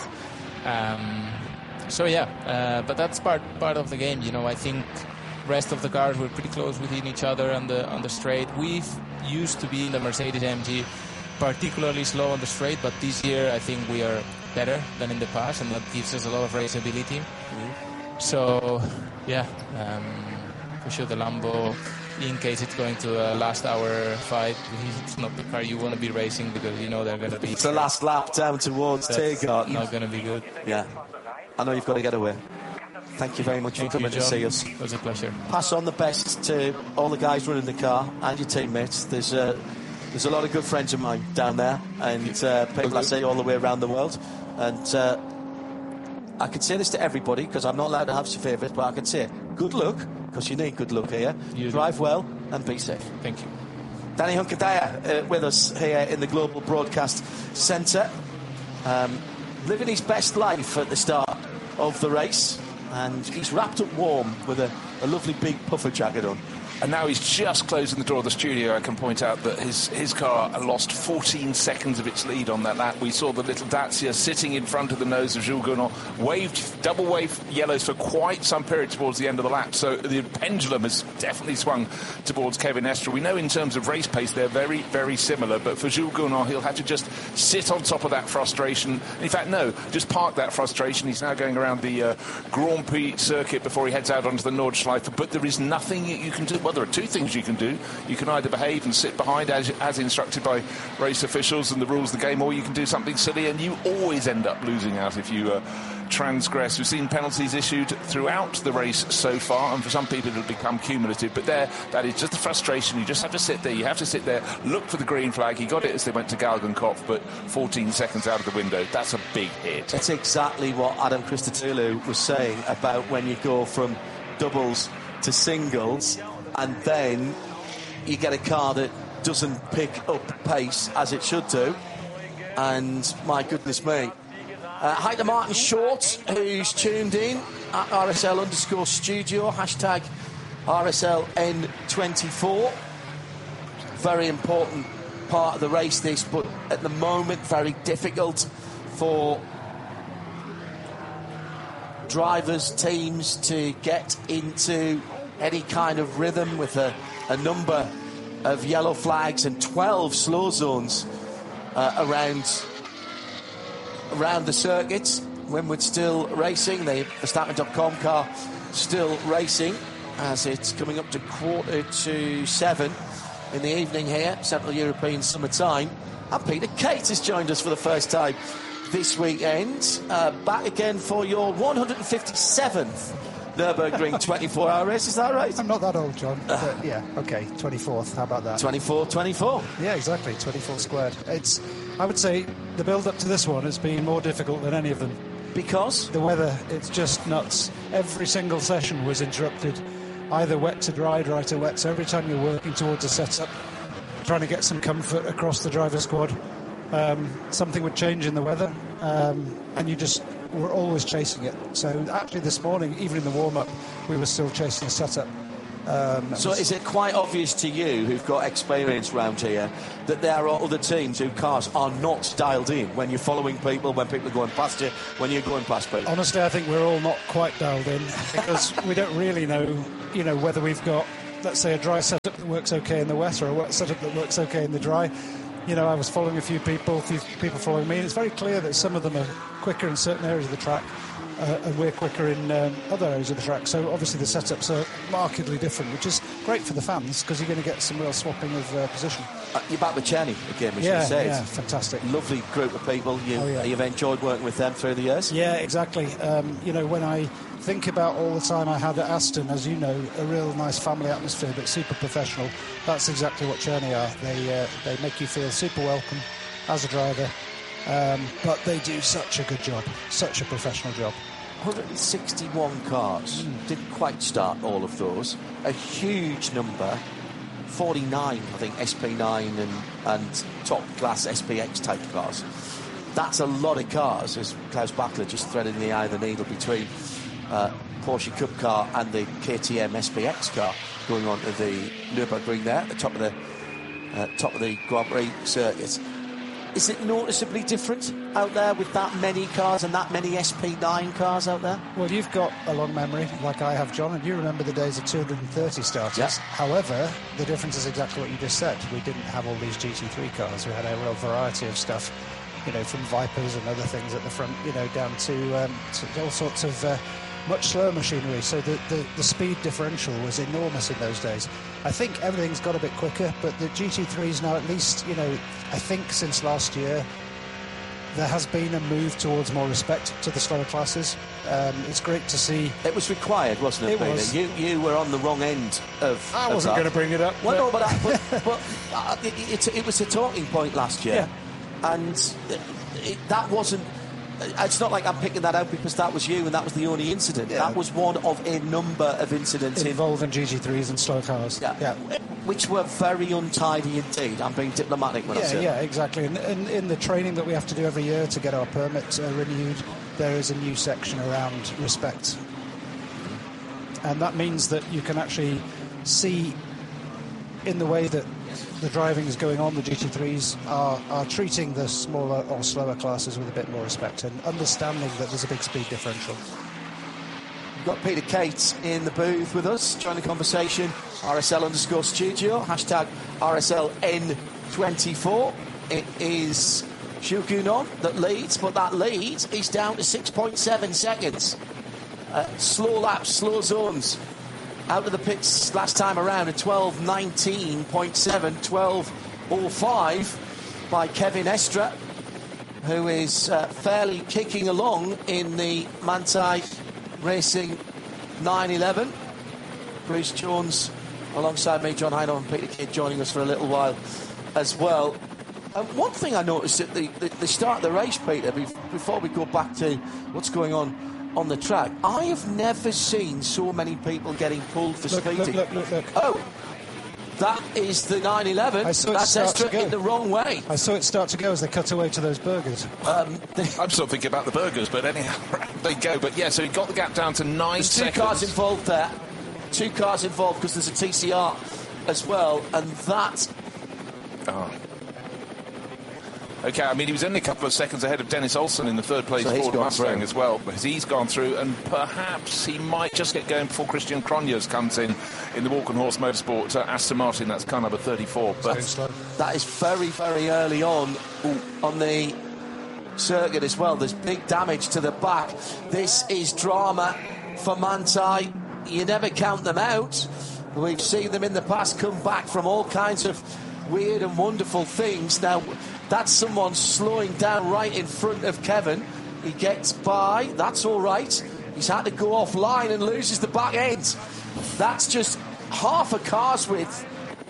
S5: Um, so, yeah, uh, but that's part part of the game, you know. I think rest of the cars were pretty close within each other on the on the straight. We've used to be in the Mercedes A M G particularly slow on the straight, but this year I think we are better than in the past, and that gives us a lot of raceability. Mm-hmm. So, yeah, um, for sure the Lambo, in case it's going to a last hour fight, it's not the car you want to be racing, because you know they're going to be...
S2: It's the last lap down towards Tiergarten.
S5: Not going to be good.
S2: Yeah. I know you've got to get away. Thank you very much
S5: Thank
S2: for coming
S5: you,
S2: to
S5: John.
S2: see us.
S5: It was a pleasure.
S2: Pass on the best to all the guys running the car and your teammates. There's uh, there's a lot of good friends of mine down there, and uh, people I see all the way around the world. And uh, I can say this to everybody, because I'm not allowed to have some favourites, but I can say good luck, because you need good luck here.
S5: You
S2: Drive
S5: do.
S2: well and be safe.
S5: Thank you.
S2: Danny Hunkadaya uh, with us here in the Global Broadcast Centre, um, living his best life at the start of the race, and he's wrapped up warm with a, a lovely big puffer jacket on.
S4: And now he's just closing the door of the studio. I can point out that his, his car lost fourteen seconds of its lead on that lap. We saw the little Dacia sitting in front of the nose of Jules Gounon, waved, double wave yellows for quite some period towards the end of the lap. So the pendulum has definitely swung towards Kevin Estre. We know in terms of race pace they're very, very similar, but for Jules Gounon, he'll have to just sit on top of that frustration. In fact, no, just park that frustration. He's now going around the uh, Grand Prix circuit before he heads out onto the Nordschleife. But there is nothing you can do. Well, there are two things you can do. You can either behave and sit behind as, as instructed by race officials and the rules of the game, or you can do something silly, and you always end up losing out if you uh, transgress. We've seen penalties issued throughout the race so far, and for some people it'll become cumulative, but there, that is just the frustration. You just have to sit there. You have to sit there, look for the green flag. He got it as they went to Galgenkopf, but fourteen seconds out of the window. That's a big hit.
S2: That's exactly what Adam Christodoulou was saying about when you go from doubles to singles, and then you get a car that doesn't pick up pace as it should do. And my goodness me. Uh, hi to Martin Short, who's tuned in at R S L underscore studio, hashtag R S L N twenty-four. Very important part of the race, this, but at the moment very difficult for drivers, teams to get into any kind of rhythm, with a, a number of yellow flags and twelve slow zones uh, around around the circuit. Winwood still racing, the Verstappen dot com car still racing, as it's coming up to quarter to seven in the evening here, Central European summertime. And Peter Kate has joined us for the first time this weekend, uh, back again for your one hundred fifty-seventh Nürburgring twenty-four hour race, is that right?
S6: I'm not that old, John, but yeah, okay, twenty-fourth, how about that?
S2: twenty-four twenty-four.
S6: Yeah, exactly, twenty-four squared. It's, I would say, the build-up to this one has been more difficult than any of them.
S2: Because?
S6: The weather, it's just nuts. Every single session was interrupted, either wet to dry, dry to wet, so every time you're working towards a setup, trying to get some comfort across the driver's squad, um, something would change in the weather, um, and you just were always chasing it. So actually this morning, even in the warm-up, we were still chasing a setup. Um,
S2: so
S6: was,
S2: is it quite obvious to you, who've got experience round here, that there are other teams whose cars are not dialed in when you're following people, when people are going past you, when you're going past people?
S6: Honestly, I think we're all not quite dialed in because we don't really know, you know, whether we've got, let's say, a dry setup that works okay in the wet or a wet setup that works okay in the dry. You know, I was following a few people, a few people following me, and it's very clear that some of them are quicker in certain areas of the track. Uh, and we're quicker in um, other areas of the track, so obviously the setups are markedly different, which is great for the fans because you're going to get some real swapping of uh, position.
S2: Uh, you're back with Cheney again, as
S6: yeah,
S2: you said.
S6: Yeah, fantastic.
S2: Lovely group of people. You,
S6: oh, yeah.
S2: You've enjoyed working with them through the years?
S6: Yeah, exactly. Um, you know, when I think about all the time I had at Aston, as you know, a real nice family atmosphere, but super professional. That's exactly what Cheney are. They uh, they make you feel super welcome as a driver, um, but they do such a good job, such a professional job.
S2: one hundred sixty-one cars. Mm. Didn't quite start all of those. A huge number. forty-nine, I think, S P nine and, and top-class S P X type cars. That's a lot of cars, as Klaus Bachler just threading the eye of the needle between uh, Porsche Cup car and the K T M S P X car going on to the Nürburgring there, at the top of the uh, top of the Grand Prix circuit. Is it noticeably different out there with that many cars and that many S P nine cars out there?
S6: Well, you've got a long memory, like I have, John, and you remember the days of two hundred thirty starters.
S2: Yeah.
S6: However, the difference is exactly what you just said. We didn't have all these G T three cars. We had a real variety of stuff, you know, from Vipers and other things at the front, you know, down to, um, to all sorts of uh, much slower machinery. So the, the, the speed differential was enormous in those days. I think everything's got a bit quicker, but the G T threes now, at least, you know, I think since last year, there has been a move towards more respect to the slower classes. Um, it's great to see.
S2: It was required, wasn't it,
S6: it
S2: Peter?
S6: was.
S2: You you were on the wrong end of.
S6: I wasn't going to bring it up.
S2: Well, no, but, I, but, but uh, it, it, it was a talking point last year,
S6: yeah.
S2: and it, it, that wasn't. It's not like I'm picking that out because that was you and that was the only incident.
S6: Yeah.
S2: That was one of a number of incidents
S6: involving G T threes and slow cars.
S2: Yeah.
S6: yeah,
S2: which were very untidy indeed. I'm being diplomatic when
S6: yeah,
S2: I say
S6: yeah, exactly. And in, in the training that we have to do every year to get our permit uh, renewed, there is a new section around respect, and that means that you can actually see in the way that the driving is going on, the G T threes are, are treating the smaller or slower classes with a bit more respect and understanding that there's a big speed differential.
S2: We've got Peter Cates in the booth with us, join the conversation. R S L underscore studio, hashtag R S L N twenty-four. It is Shukunon that leads, but that lead is down to six point seven seconds. Uh, slow laps, slow zones. Out of the pits last time around at twelve nineteen point seven, twelve oh five by Kevin Estre, who is uh, fairly kicking along in the Manthey Racing nine eleven. Bruce Jones alongside me, John Hindhaugh and Peter Kidd joining us for a little while as well. And um, one thing I noticed at the, the, the start of the race, Peter, before we go back to what's going on on the track, I have never seen so many people getting pulled for
S6: look,
S2: speeding.
S6: Look, look, look, look.
S2: Oh, that is the nine eleven.
S6: I saw it
S2: That's
S6: start to
S2: Estre
S6: go.
S2: in the wrong way.
S6: I saw it start to go as they cut away to those burgers.
S2: Um,
S4: I'm still thinking about the burgers, but anyhow, they go. But yeah, so he got the gap down to nine
S2: There's two
S4: seconds.
S2: cars involved there. Two cars involved because there's a T C R as well, and that.
S4: Oh. Okay, I mean, he was only a couple of seconds ahead of Dennis Olsen in the third place
S2: So he's
S4: Ford
S2: gone
S4: Mustang
S2: through.
S4: as well, because he's gone through, and perhaps he might just get going before Christian Cronjes comes in in the Walk and Horse Motorsport uh, Aston Martin. That's car number thirty-four. But
S2: That is very, very early on on the circuit as well. There's big damage to the back. This is drama for Manthey. You never count them out. We've seen them in the past come back from all kinds of weird and wonderful things. Now, that's someone slowing down right in front of Kevin. He gets by. That's all right. He's had to go offline and loses the back end. That's just half a car's width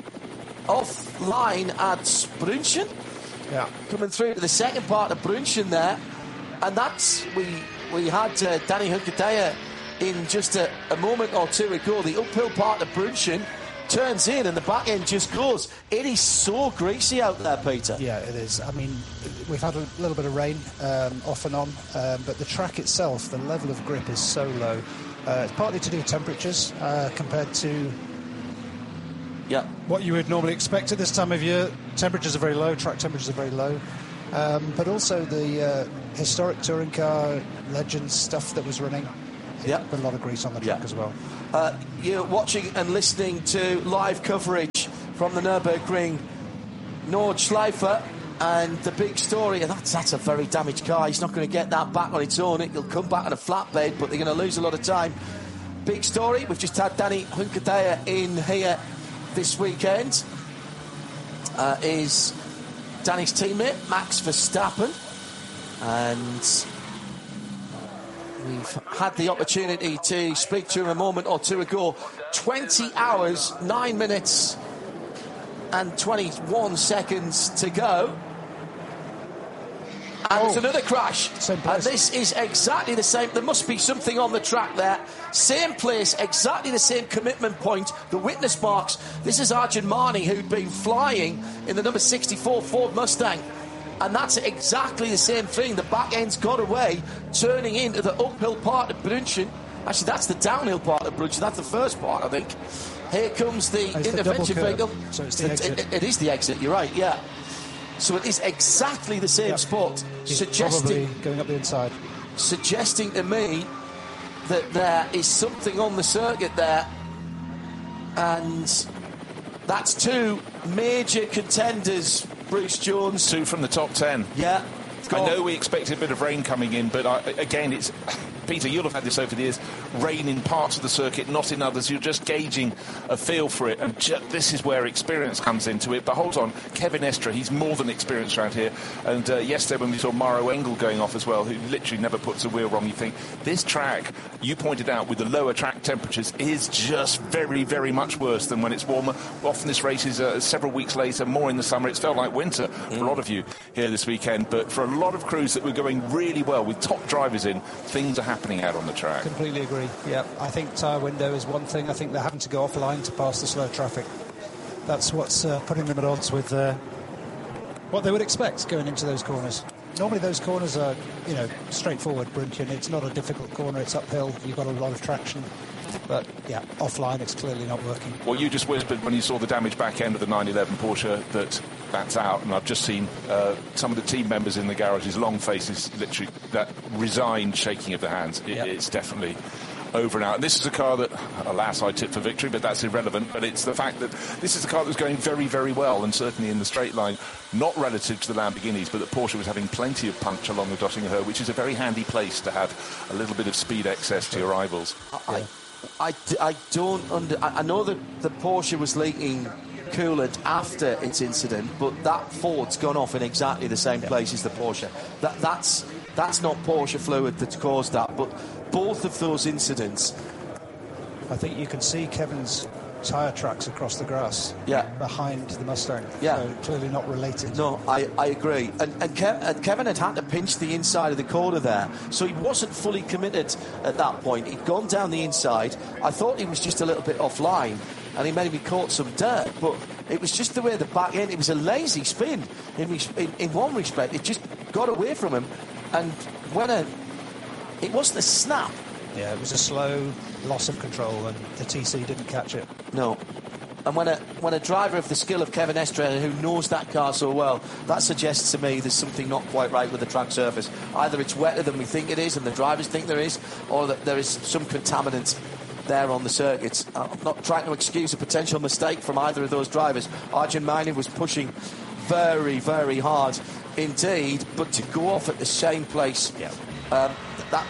S2: offline at Brunchen.
S6: Yeah.
S2: Coming through to the second part of Brunchen there. And that's, we we had uh, Danny Hunkadea in just a, a moment or two ago. The uphill part of Brunchen turns in and the back end just goes. It is so greasy out there, Peter.
S6: Yeah, it is. I mean, we've had a little bit of rain um, off and on, um, but the track itself, the level of grip is so low. Uh, it's partly to do with temperatures uh, compared to
S2: Yeah.
S6: what you would normally expect at this time of year. Temperatures are very low, track temperatures are very low. Um, but also the uh, historic touring car legends stuff that was running.
S2: Yeah.
S6: Put a lot of grease on the track
S2: Yeah.
S6: as well.
S2: Uh, you're watching and listening to live coverage from the Nürburgring. Nordschleifer and the big story, and that's, that's a very damaged car. He's not going to get that back on its own. It'll come back on a flatbed, but they're going to lose a lot of time. Big story. We've just had Danny Hunkedaer in here this weekend. Uh, is Danny's teammate, Max Verstappen. And we've had the opportunity to speak to him a moment or two ago. twenty hours, nine minutes and twenty-one seconds to go. And there's another crash. And this is exactly the same. There must be something on the track there. Same place, exactly the same commitment point. The witness marks. This is Arjun Mani, who'd been flying in the number sixty-four Ford Mustang. And that's exactly the same thing. The back end's got away, turning into the uphill part of Brunchen. Actually, that's the downhill part of Brunchen. That's the first part, I think. Here comes the
S6: it's
S2: intervention
S6: the
S2: vehicle.
S6: So it's the exit.
S2: It, it, it is the exit, you're right, yeah. So it is exactly the same
S6: Yep.
S2: spot,
S6: He's
S2: suggesting
S6: probably going up the inside.
S2: suggesting to me that there is something on the circuit there, and that's two major contenders, Bruce Jones.
S4: Two from the top ten.
S2: Yeah.
S4: I know we expected a bit of rain coming in, but I, again, it's Peter, you'll have had this over the years. Rain in parts of the circuit, not in others. You're just gauging a feel for it, and ju- this is where experience comes into it. But hold on, Kevin Estre, he's more than experienced around here. And uh, yesterday when we saw Maro Engel going off as well, who literally never puts a wheel wrong, you think this track, you pointed out, with the lower track temperatures, is just very, very much worse than when it's warmer. Often this race is uh, several weeks later, more in the summer. It's felt like winter for mm. a lot of you here this weekend, but for a lot of crews that were going really well with top drivers in, things are happening out on the track.
S6: Completely agree. Yeah, I think tyre window is one thing. I think they're having to go offline to pass the slow traffic. That's what's uh, putting them at odds with uh, what they would expect going into those corners. Normally those corners are, you know, straightforward, Brunchen. It's not a difficult corner. It's uphill. You've got a lot of traction. But, yeah, offline, it's clearly not working.
S4: Well, you just whispered when you saw the damaged back end of the nine eleven Porsche that that's out, and I've just seen uh, some of the team members in the garage's long faces, literally that resigned shaking of the hands. It,
S6: yep.
S4: It's definitely over and out. And this is a car that, alas, I tipped for victory, but that's irrelevant. But it's the fact that this is a car that was going very, very well, and certainly in the straight line, not relative to the Lamborghinis, but that Porsche was having plenty of punch along the Döttinger, which is a very handy place to have a little bit of speed excess to your rivals.
S2: I, I, I don't under. I, I know that the Porsche was leaking coolant after its incident, but that Ford's gone off in exactly the same place as the Porsche. That that's that's not Porsche fluid that's caused that, but both of those incidents.
S6: I think you can see Kevin's tyre tracks across the grass,
S2: yeah,
S6: behind the Mustang.
S2: Yeah,
S6: so clearly not related.
S2: No, I, I agree. And, and, Kev, and Kevin had had to pinch the inside of the corner there, so he wasn't fully committed at that point. He'd gone down the inside. I thought he was just a little bit offline, and he maybe caught some dirt, but it was just the way the back end. It was a lazy spin in, in, in one respect. It just got away from him, and when a it wasn't a snap.
S6: Yeah, it was a slow loss of control, and the T C didn't catch it.
S2: No. And when a when a driver of the skill of Kevin Estre, who knows that car so well, that suggests to me there's something not quite right with the track surface. Either it's wetter than we think it is, and the drivers think there is, or that there is some contaminant there on the circuit. I'm not trying to excuse a potential mistake from either of those drivers. Arjun Mani was pushing very, very hard indeed, but to go off at the same place,
S6: yeah.
S2: um, that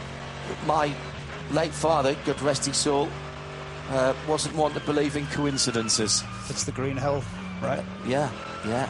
S2: my late father, God rest his soul, uh, wasn't one to believe in coincidences.
S6: It's the green hell, right?
S2: Uh, yeah, yeah.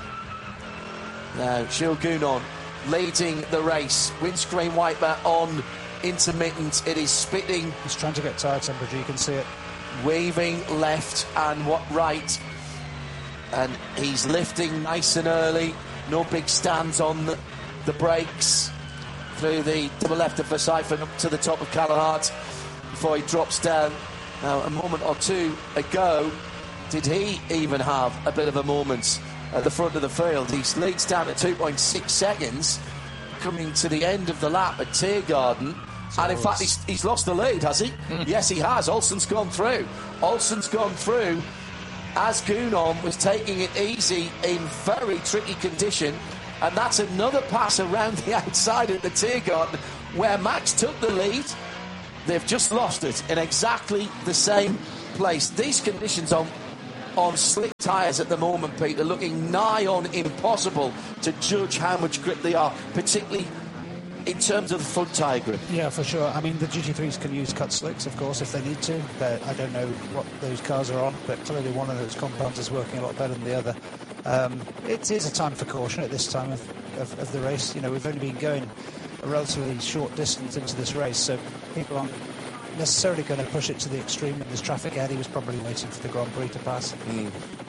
S2: Now, Jules Gounon leading the race. Windscreen wiper on, intermittent. It is spitting.
S6: He's trying to get tyre temperature, you can see it.
S2: Waving left and what right. And he's lifting nice and early. No big stands on the, the brakes. Through the double left of Verstappen up to the top of Kalahart before he drops down. Now, a moment or two ago, did he even have a bit of a moment at the front of the field? He leads down at two point six seconds, coming to the end of the lap at Tiergarten. So and in fact, he's, he's lost the lead, has he? Yes, he has. Olsen's gone through. Olsen's gone through Asgoonon was taking it easy in very tricky condition, and that's another pass around the outside at the Tiergarten where Max took the lead. They've just lost it in exactly the same place. These conditions on on slick tyres at the moment, Peter, looking nigh on impossible to judge how much grip they are, particularly in terms of the front tyre grip.
S6: Yeah, for sure. I mean, the G T threes can use cut slicks, of course, if they need to. But I don't know what those cars are on, but clearly one of those compounds is working a lot better than the other. Um, it is a time for caution at this time of, of, of the race. You know, we've only been going a relatively short distance into this race, so people aren't necessarily going to push it to the extreme. When there's traffic ahead, he was probably waiting for the Grand Prix to pass.
S2: Mm.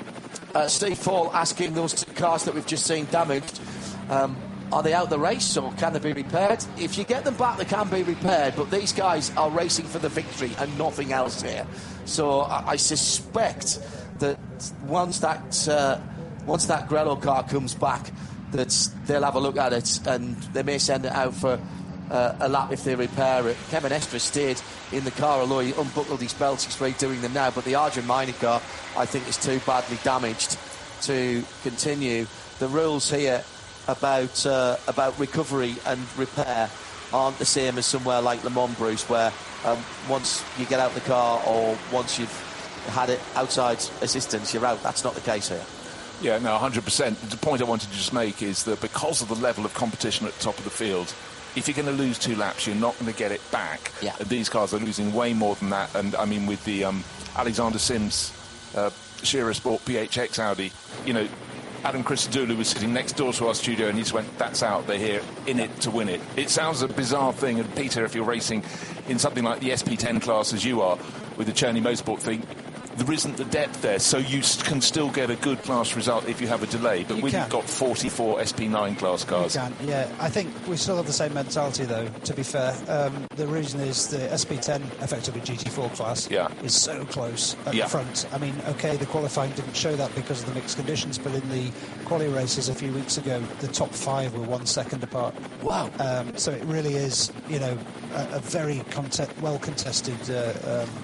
S2: Uh, Steve Fall asking those two cars that we've just seen damaged, um, are they out the race or can they be repaired? If you get them back, they can be repaired, but these guys are racing for the victory and nothing else here. So I, I suspect that once that uh, once that Grello car comes back, that they'll have a look at it and they may send it out for uh, a lap if they repair it. Kevin Estre stayed in the car, although he unbuckled his belts. He's very doing them now, but the Arjun Maini car, I think, is too badly damaged to continue. The rules here about uh, about recovery and repair aren't the same as somewhere like Le Mans, Bruce, where um, once you get out the car or once you've had it outside assistance, you're out. That's not the case here.
S4: Yeah, no, one hundred percent. The point I wanted to just make is that because of the level of competition at the top of the field, if you're going to lose two laps, you're not going to get it back.
S2: Yeah.
S4: And these cars are losing way more than that. And, I mean, with the um, Alexander Sims uh, Shearer Sport P H X Audi, you know, Adam Christodoulou was sitting next door to our studio and he just went, that's out, they're here, in it to win it. It sounds a bizarre thing, and Peter, if you're racing in something like the S P ten class as you are, with the Cherney Motorsport thing, there isn't the depth there, so you can still get a good class result if you have a delay. But we've got forty-four S P nine class cars.
S6: You can, yeah. I think we still have the same mentality, though, to be fair. Um, the reason is the S P ten, effectively G T four class,
S4: yeah.
S6: is so close at
S4: yeah.
S6: the front. I mean, OK, the qualifying didn't show that because of the mixed conditions, but in the quali races a few weeks ago, the top five were one second apart.
S2: Wow.
S6: Um, so it really is, you know, a, a very conte- well-contested uh, um,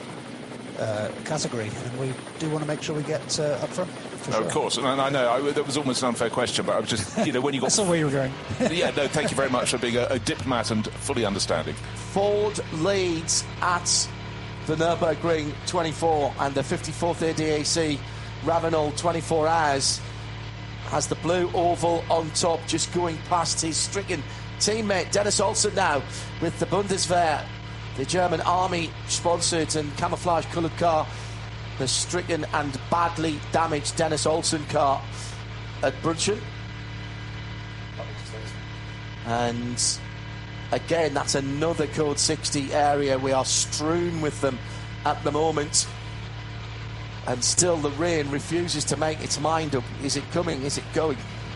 S6: Uh, category, and we do want to make sure we get uh, up front. For
S4: no,
S6: sure.
S4: Of course, and I know I, that was almost an unfair question, but I was just, you know, when you got.
S6: That's not where you were going.
S4: Yeah, no, thank you very much for being a, a diplomat and fully understanding.
S2: Ford leads at the Nürburgring twenty-four, and the fifty-fourth A D A C Ravenel twenty-four hours has the blue oval on top, just going past his stricken teammate Dennis Olsen now with the Bundeswehr, the German army sponsored and camouflage coloured car, the stricken and badly damaged Dennis Olsen car at Brunchen. And again, that's another code sixty area. We are strewn with them at the moment, and still the rain refuses to make its mind up. Is it coming? Is it going?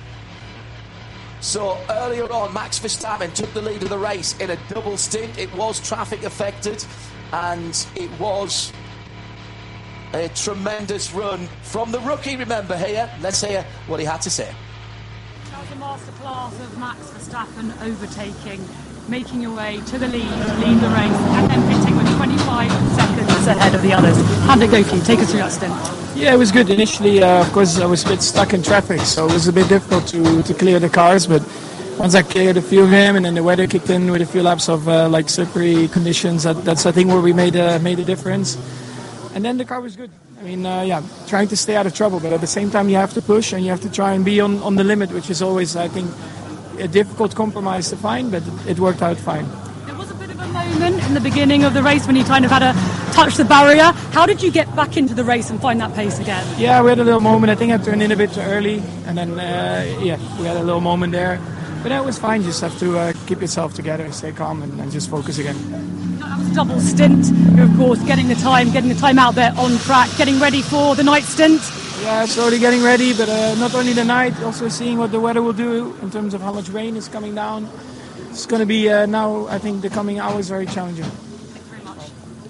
S2: So earlier on, Max Verstappen took the lead of the race in a double stint. It was traffic affected, and it was a tremendous run from the rookie, remember, here. Let's hear what he had to say.
S7: That was a masterclass of Max Verstappen overtaking, making your way to the lead, lead the race, and then pitting with twenty-five seconds ahead of the others. How did it go for you? Take us through that stint.
S8: Yeah, it was good. Initially, uh, of course, I was a bit stuck in traffic, so it was a bit difficult to, to clear the cars, but once I cleared a few of them, and then the weather kicked in with a few laps of uh, like slippery conditions, that, that's I think where we made a, made a difference. And then the car was good. I mean, uh, yeah, trying to stay out of trouble, but at the same time you have to push and you have to try and be on, on the limit, which is always, I think, a difficult compromise to find, but it worked out fine.
S7: There was a bit of a moment in the beginning of the race when you kind of had to touch the barrier. How did you get back into the race and find that pace again?
S8: Yeah, we had a little moment. I think I turned in a bit too early, and then, uh, yeah, we had a little moment there. But that was fine. You just have to uh, keep yourself together, stay calm, and, and just focus again.
S7: That was a double stint. You're, of course, getting the time, getting the time out there on track, getting ready for the night stint.
S8: Yeah, slowly getting ready, but uh, not only the night, also seeing what the weather will do in terms of how much rain is coming down. It's going to be uh, now, I think, the coming hours very challenging.
S7: Thank you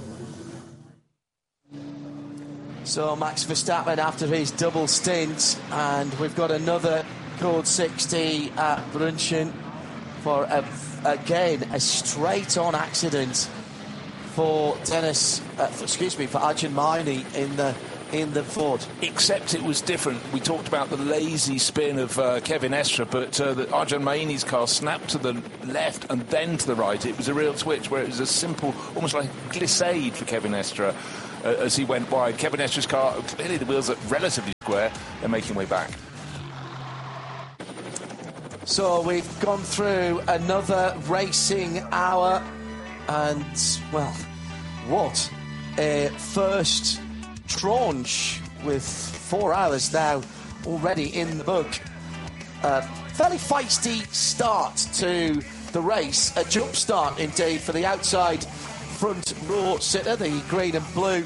S7: very much.
S2: So Max Verstappen after his double stint, and we've got another code sixty at Brunchen for, a, again, a straight-on accident for Dennis, uh, for, excuse me, for Arjun Maini in the in the Ford.
S4: Except it was different. We talked about the lazy spin of uh, Kevin Estre, but uh, the Arjan Maini's car snapped to the left and then to the right. It was a real switch where it was a simple, almost like a glissade for Kevin Estre uh, as he went wide. Kevin Estre's car, clearly the wheels are relatively square. They're making way back.
S2: So we've gone through another racing hour, and, well, what a first tranche with four hours now already in the book. Uh, fairly feisty start to the race. A jump start indeed for the outside front row sitter, the green and blue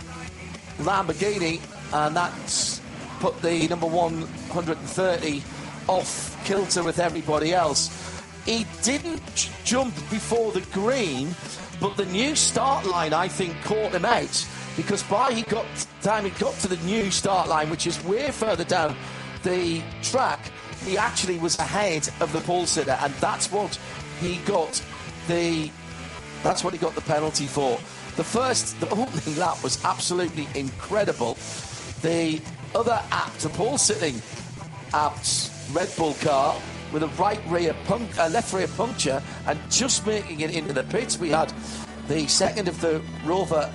S2: Lamborghini, and that's put the number one hundred thirty off kilter with everybody else. He didn't j- jump before the green, but the new start line, I think, caught him out, because by he got time he got to the new start line, which is way further down the track, he actually was ahead of the pole sitter, and that's what he got the that's what he got the penalty for. The first, the opening lap was absolutely incredible. The other apt, the pole sitting apt Red Bull car with a right rear punc- uh, left rear puncture and just making it into the pits. We had the second of the Rover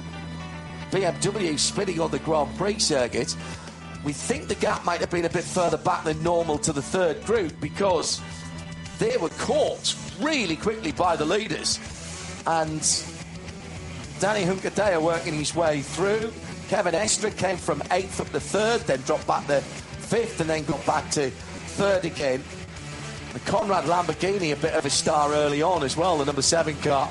S2: B M W spinning on the Grand Prix circuit. We think the gap might have been a bit further back than normal to the third group, because they were caught really quickly by the leaders, and Danny Huncadea working his way through. Kevin Estre came from eighth up to third, then dropped back to fifth, and then got back to third again. The Conrad Lamborghini, a bit of a star early on as well, the number seven car,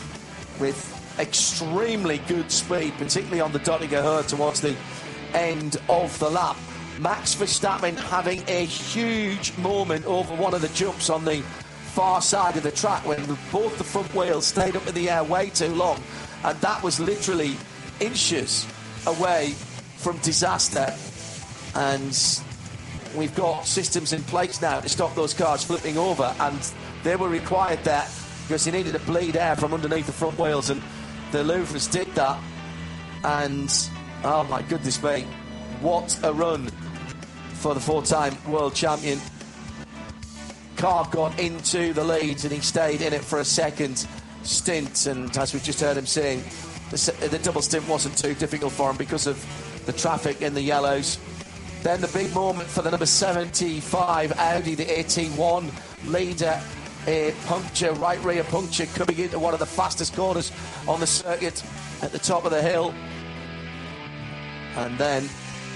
S2: with extremely good speed, particularly on the Dottinger Herd towards the end of the lap. Max Verstappen having a huge moment over one of the jumps on the far side of the track when both the front wheels stayed up in the air way too long, and that was literally inches away from disaster. And we've got systems in place now to stop those cars flipping over, and they were required that because they needed to bleed air from underneath the front wheels, and the Louvres did that. And oh my goodness me, what a run for the four-time world champion. Car got into the lead and he stayed in it for a second stint, and as we just heard him saying, the, the double stint wasn't too difficult for him because of the traffic in the yellows. Then the big moment for the number seventy-five Audi, the A T one leader, a puncture, right rear puncture, coming into one of the fastest corners on the circuit at the top of the hill. And then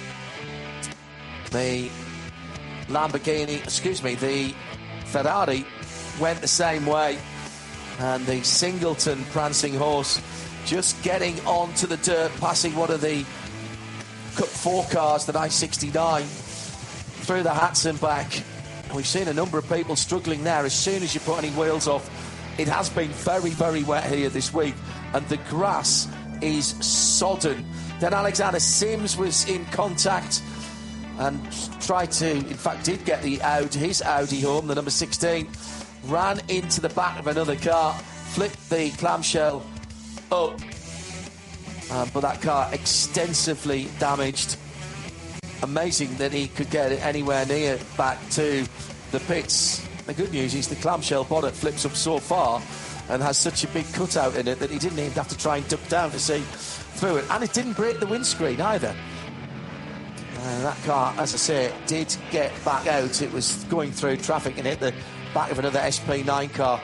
S2: the Lamborghini, excuse me, the Ferrari went the same way, and the Singleton prancing horse just getting onto the dirt, passing one of the Cup four cars, the nine sixty-nine, through the hats and back. And we've seen a number of people struggling there as soon as you put any wheels off. It has been very, very wet here this week, and the grass is sodden. Then Alexander Sims was in contact and tried to, in fact, did get the Audi, his Audi home, the number sixteen, ran into the back of another car, flipped the clamshell up. Um, but that car extensively damaged. Amazing that he could get it anywhere near back to the pits. The good news is the clamshell bonnet flips up so far and has such a big cutout in it that he didn't even have to try and duck down to see through it. And it didn't break the windscreen either. Uh, that car, as I say, did get back out. It was going through traffic and hit the back of another S P nine car.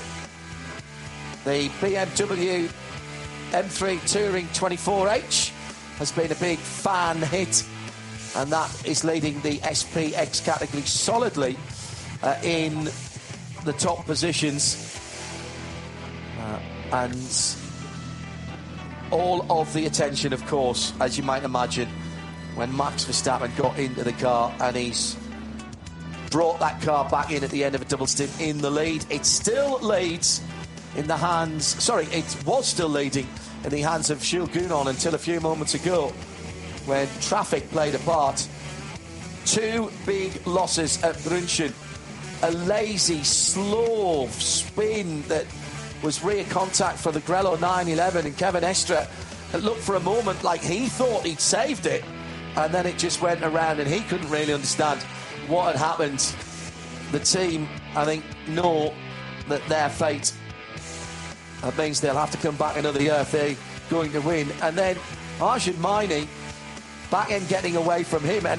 S2: The B M W M three Touring twenty-four H has been a big fan hit, and that is leading the S P X category solidly uh, in the top positions. Uh, and all of the attention, of course, as you might imagine, when Max Verstappen got into the car, and he's brought that car back in at the end of a double stint in the lead. It still leads in the hands, sorry, it was still leading in the hands of Jules Gounon until a few moments ago when traffic played a part. Two big losses at Brunchen. A lazy, slow spin that was rear contact for the Grello nine eleven, and Kevin Estre it looked for a moment like he thought he'd saved it, and then it just went around and he couldn't really understand what had happened. The team, I think, know that their fate, that means they'll have to come back another year if they're going to win. And then Arjun Maini back in getting away from him, and